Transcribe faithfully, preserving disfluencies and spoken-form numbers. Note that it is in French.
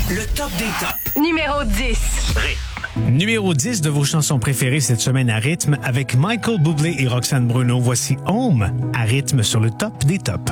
Le top des tops. Numéro dix. Rythme. Numéro dix de vos chansons préférées cette semaine à rythme avec Michael Bublé et Roxane Bruno. Voici Home à rythme sur le top des tops.